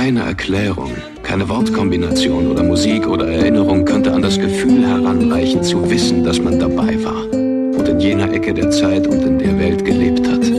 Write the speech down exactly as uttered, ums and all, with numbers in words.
Keine Erklärung, keine Wortkombination oder Musik oder Erinnerung könnte an das Gefühl heranreichen, zu wissen, dass man dabei war und in jener Ecke der Zeit und in der Welt gelebt hat.